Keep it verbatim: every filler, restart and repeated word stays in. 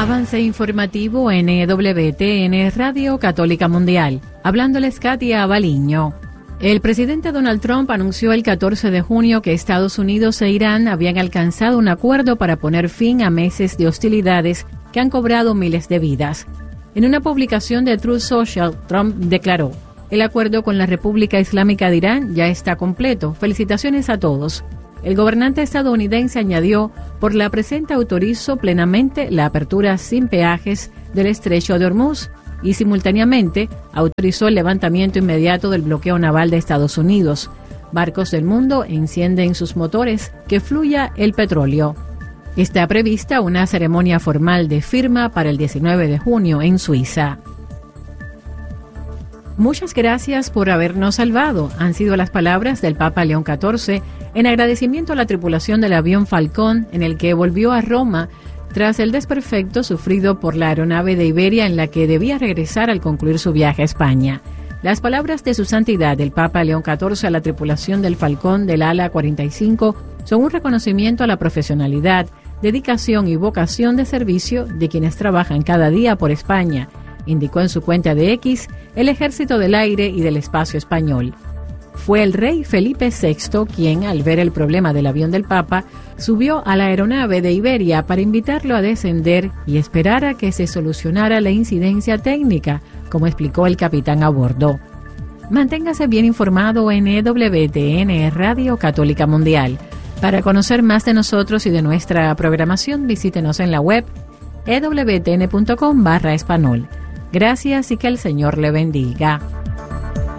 Avance informativo en E W T N Radio Católica Mundial. Hablándoles Katia Baliño. El presidente Donald Trump anunció el catorce de junio que Estados Unidos e Irán habían alcanzado un acuerdo para poner fin a meses de hostilidades que han cobrado miles de vidas. En una publicación de Truth Social, Trump declaró: el acuerdo con la República Islámica de Irán ya está completo. Felicitaciones a todos. El gobernante estadounidense añadió: por la presente autorizo plenamente la apertura sin peajes del estrecho de Hormuz y simultáneamente autorizó el levantamiento inmediato del bloqueo naval de Estados Unidos. Barcos del mundo encienden sus motores, que fluya el petróleo. Está prevista una ceremonia formal de firma para el diecinueve de junio en Suiza. Muchas gracias por habernos salvado, han sido las palabras del Papa León catorce en agradecimiento a la tripulación del avión Falcón en el que volvió a Roma tras el desperfecto sufrido por la aeronave de Iberia en la que debía regresar al concluir su viaje a España. Las palabras de su santidad, el Papa León catorce, a la tripulación del Falcón del ala cuarenta y cinco son un reconocimiento a la profesionalidad, dedicación y vocación de servicio de quienes trabajan cada día por España, indicó en su cuenta de X el Ejército del Aire y del Espacio Español. Fue el rey Felipe sexto quien, al ver el problema del avión del Papa, subió a la aeronave de Iberia para invitarlo a descender y esperar a que se solucionara la incidencia técnica, como explicó el capitán a bordo. Manténgase bien informado en E W T N Radio Católica Mundial. Para conocer más de nosotros y de nuestra programación, visítenos en la web e w t n punto com barra español. Gracias y que el Señor le bendiga.